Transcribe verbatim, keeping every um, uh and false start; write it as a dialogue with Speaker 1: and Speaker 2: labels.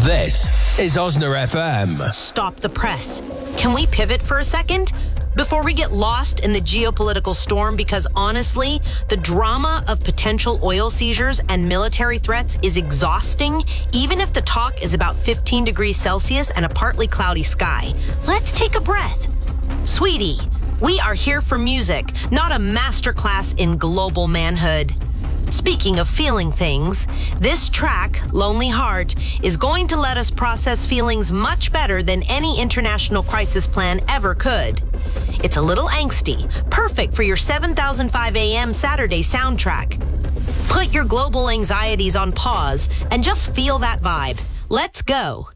Speaker 1: This is Osner F M.
Speaker 2: Stop the press. Can we pivot for a second? Before we get lost in the geopolitical storm, because honestly, the drama of potential oil seizures and military threats is exhausting, even if the talk is about fifteen degrees Celsius and a partly cloudy sky. Let's take a breath. Sweetie, we are here for music, not a masterclass in global manhood. Speaking of feeling things, this track, Lonely Heart, is going to let us process feelings much better than any international crisis plan ever could. It's a little angsty, perfect for your seven thousand five A M Saturday soundtrack. Put your global anxieties on pause and just feel that vibe. Let's go.